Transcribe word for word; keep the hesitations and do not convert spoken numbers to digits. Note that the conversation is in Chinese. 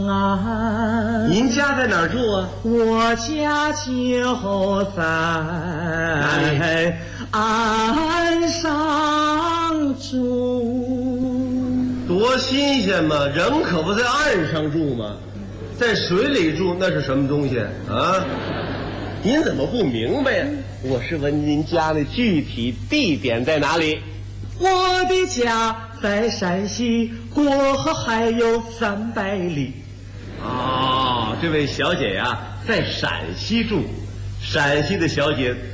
啊， 您家在哪儿住啊？ 我家就在岸上住。 多新鲜嘛！人可不在岸上住吗？在水里住那是什么东西啊？您怎么不明白呀？我是问您家的具体地点在哪里？ 我的家在陕西，过河还有三百里。 哦，这位小姐呀，在陕西住，陕西的小姐